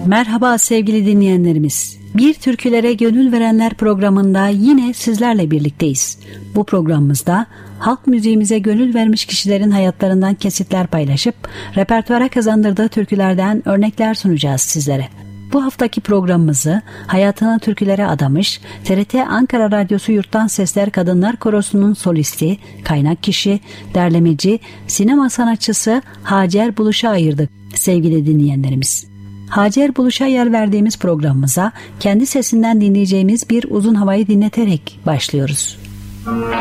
Merhaba sevgili dinleyenlerimiz. Bir Türkülere Gönül Verenler programında yine sizlerle birlikteyiz. Bu programımızda halk müziğimize gönül vermiş kişilerin hayatlarından kesitler paylaşıp repertuara kazandırdığı türkülerden örnekler sunacağız sizlere. Bu haftaki programımızı hayatını türkülere adamış TRT Ankara Radyosu Yurttan Sesler Kadınlar Korosu'nun solisti, kaynak kişi, derlemeci, sinema sanatçısı Hacer Buluş'a ayırdık sevgili dinleyenlerimiz. Hacer Buluş'a yer verdiğimiz programımıza kendi sesinden dinleyeceğimiz bir uzun havayı dinleterek başlıyoruz.